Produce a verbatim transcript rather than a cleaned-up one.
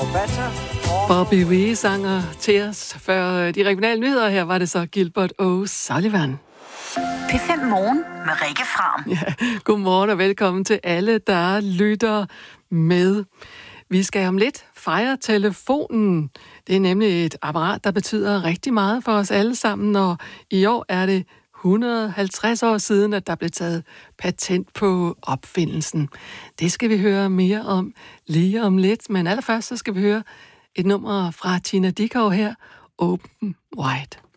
Bobby Vee sanger til os. Før de regionale nyheder her var det så Gilbert O'Sullivan. P fem Morgen med Rikke Fram. Ja, godmorgen og velkommen til alle, der lytter med. Vi skal om lidt fejre telefonen. Det er nemlig et apparat, der betyder rigtig meget for os alle sammen, og i år er det et hundrede og halvtreds år siden, at der blev taget patent på opfindelsen. Det skal vi høre mere om lige om lidt, men allerførst så skal vi høre et nummer fra Tina Dickow her, Open Wide.